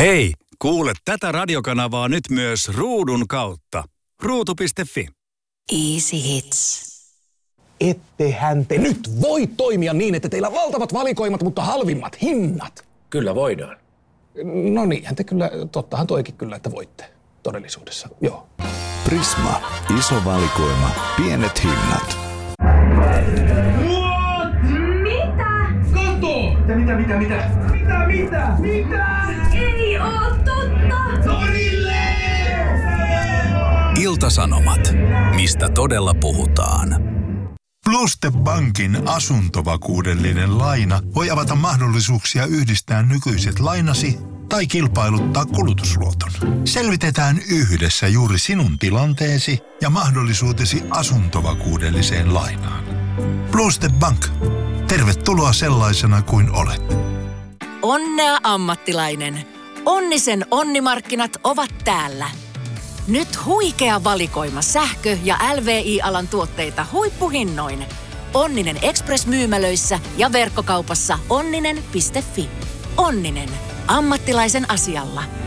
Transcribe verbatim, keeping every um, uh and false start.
Hei, kuule tätä radiokanavaa nyt myös ruudun kautta. ruutu piste fi. Easy Hits. Ettehän te nyt voi toimia niin, että teillä on valtavat valikoimat, mutta halvimmat hinnat. Kyllä voidaan. No niinhän te kyllä, tottahan toikin kyllä, että voitte todellisuudessa, joo. Prisma. Iso valikoima. Pienet hinnat. What? Mitä? Kato! Mitä, mitä, mitä? Mitä, mitä? Mitä? Ei oo totta! Torille! Ilta-Sanomat. Mistä todella puhutaan? Pluste Bankin asuntovakuudellinen laina voi avata mahdollisuuksia yhdistää nykyiset lainasi tai kilpailuttaa kulutusluoton. Selvitetään yhdessä juuri sinun tilanteesi ja mahdollisuutesi asuntovakuudelliseen lainaan. Pluste Bank. Tervetuloa sellaisena kuin olet. Onnea ammattilainen. Onnisen onnimarkkinat ovat täällä. Nyt huikea valikoima sähkö- ja L V I-alan tuotteita huippuhinnoin. Onninen Express-myymälöissä ja verkkokaupassa onninen piste fi. Onninen. Ammattilaisen asialla.